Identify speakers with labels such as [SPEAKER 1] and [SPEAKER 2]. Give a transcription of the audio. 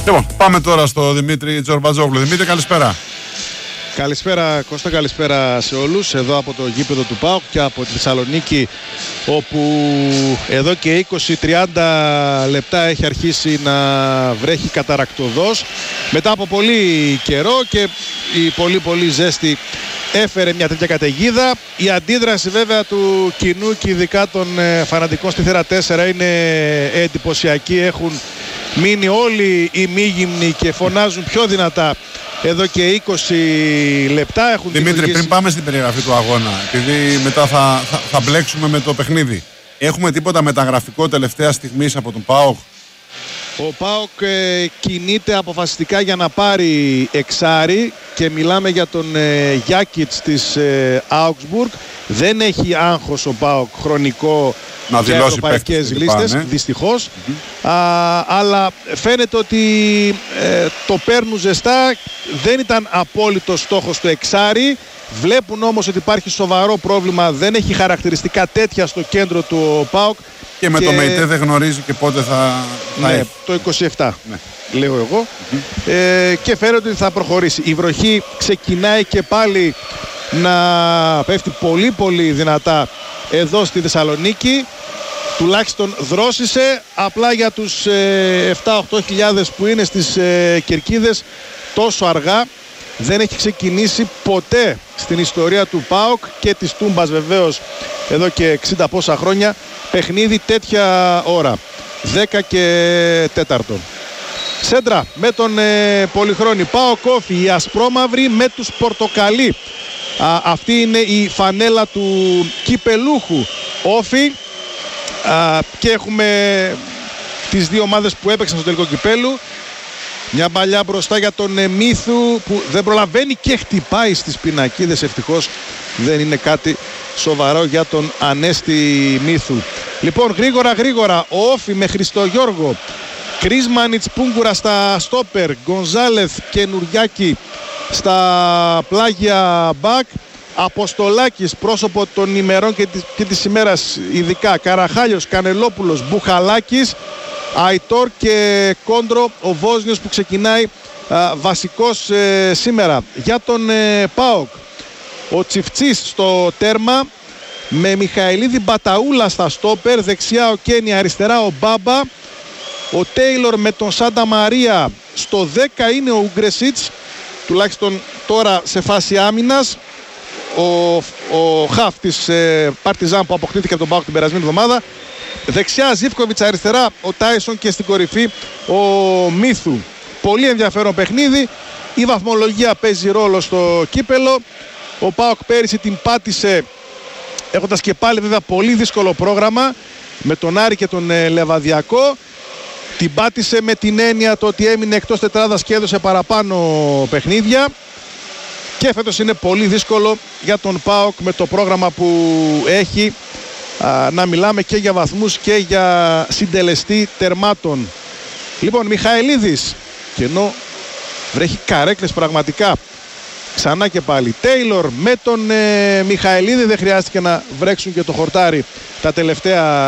[SPEAKER 1] Λοιπόν, πάμε τώρα στο Δημήτρη Τζορμπατζόγλου. Δημήτρη, καλησπέρα.
[SPEAKER 2] Καλησπέρα Κώστα, καλησπέρα σε όλους εδώ από το γήπεδο του ΠΑΟΚ και από τη Θεσσαλονίκη, όπου εδώ και 20-30 λεπτά έχει αρχίσει να βρέχει καταρακτωδώς μετά από πολύ καιρό, και η πολύ ζέστη έφερε μια τέτοια καταιγίδα. Η αντίδραση βέβαια του κοινού και ειδικά των φανατικών στη θύρα 4 είναι εντυπωσιακή. Έχουν μείνει όλοι οι μη-γυμνοι και φωνάζουν πιο δυνατά εδώ και 20 λεπτά. Έχουν
[SPEAKER 1] Δημήτρη, πριν πάμε στην περιγραφή του αγώνα, επειδή μετά θα μπλέξουμε με το παιχνίδι, έχουμε τίποτα μεταγραφικό τελευταία στιγμής από τον ΠΑΟΚ?
[SPEAKER 2] Ο ΠΑΟΚ κινείται αποφασιστικά για να πάρει εξάρι και μιλάμε για τον Γιάκιτς της Augsburg. Δεν έχει άγχος ο ΠΑΟΚ χρονικό
[SPEAKER 1] να
[SPEAKER 2] για ευρωπαϊκές λίστες, δυστυχώς. Αλλά φαίνεται ότι το παίρνουν ζεστά. Δεν ήταν απόλυτο στόχος του εξάρι. Βλέπουν όμως ότι υπάρχει σοβαρό πρόβλημα. Δεν έχει χαρακτηριστικά τέτοια στο κέντρο του ΠΑΟΚ.
[SPEAKER 1] Και με το ΜΕΙΤΕ δεν γνωρίζει και πότε θα
[SPEAKER 2] έχει. Το 27, λέω εγώ. Και φαίνεται ότι θα προχωρήσει. Η βροχή ξεκινάει και πάλι να πέφτει πολύ δυνατά εδώ στη Θεσσαλονίκη. Τουλάχιστον δρόσισε. Απλά για τους 7-8 χιλιάδες που είναι στις κερκίδες, τόσο αργά δεν έχει ξεκινήσει ποτέ στην ιστορία του ΠΑΟΚ και της Τούμπας βεβαίως εδώ και 60 πόσα χρόνια παιχνίδι τέτοια ώρα, 10 και 4. Σέντρα με τον Πολυχρόνη. ΠΑΟΚ Όφι, οι ασπρόμαυροι με τους πορτοκαλί. Αυτή είναι η φανέλα του κυπελούχου Όφι. Και έχουμε τις δύο ομάδες που έπαιξαν στο τελικό κυπέλου. Μια παλιά μπροστά για τον Μύθου που δεν προλαβαίνει και χτυπάει στις πινακίδες. Ευτυχώς δεν είναι κάτι σοβαρό για τον Ανέστη Μύθου. Λοιπόν, γρήγορα ο Όφι με Χριστογιώργο, Κρίσμανιτς, Πούγκουρα στα στόπερ, Γκονζάλεθ και Νουριάκη στα πλάγια μπακ, Αποστολάκης πρόσωπο των ημερών και της ημέρας ειδικά, Καραχάλιος, Κανελόπουλος, Μπουχαλάκης, Αϊτόρ και Κόντρο, ο Βόσνιος που ξεκινάει βασικός σήμερα. Για τον ΠΑΟΚ, ο Τσιφτσής στο τέρμα με Μιχαηλίδη Μπαταούλα στα στόπερ, δεξιά ο Κένι, αριστερά ο Μπάμπα, ο Τέιλορ με τον Σάντα Μαρία, στο 10 είναι ο Ουγκρεσίτς, τουλάχιστον τώρα σε φάση άμυνας, ο χαφ της Παρτιζάν που αποκτήθηκε από τον ΠΑΟΚ την περασμένη εβδομάδα. Δεξιά Ζίβκοβιτς, αριστερά ο Τάισον και στην κορυφή ο Μύθου. Πολύ ενδιαφέρον παιχνίδι. Η βαθμολογία παίζει ρόλο στο κύπελο. Ο ΠΑΟΚ πέρυσι την πάτησε έχοντας και πάλι βέβαια πολύ δύσκολο πρόγραμμα με τον Άρη και τον Λεβαδιακό. Την πάτησε με την έννοια το ότι έμεινε εκτός τετράδας και έδωσε παραπάνω παιχνίδια. Και φέτος είναι πολύ δύσκολο για τον ΠΑΟΚ με το πρόγραμμα που έχει να μιλάμε και για βαθμούς και για συντελεστή τερμάτων. Λοιπόν, Μιχαηλίδης, και ενώ βρέχει καρέκλες πραγματικά, ξανά και πάλι Τέιλορ με τον Μιχαηλίδη, δεν χρειάστηκε να βρέξουν και το χορτάρι τα τελευταία